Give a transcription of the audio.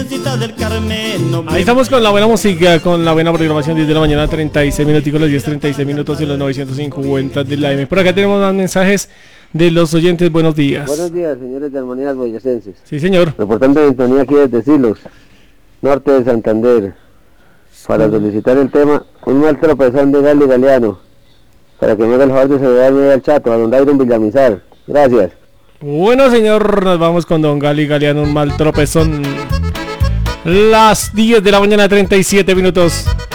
Ahí estamos con la buena música, con la buena programación. 10 de la mañana, 36 minutos, los 10:36 minutos en los 950 de la AM. Por acá tenemos más mensajes de los oyentes. Buenos días. Buenos días, señores de Armonías Boyacenses. Sí, señor. Reportando sintonía aquí desde Silos, norte de Santander, para solicitar el tema Un mal tropezón de Gali Galeano, para que me haga el favor de saludarme al chato, a don Dairon Villamizar. Gracias. Bueno, señor, nos vamos con don Gali Galeano, Un mal tropezón. Las 10 de la mañana, 37 minutos.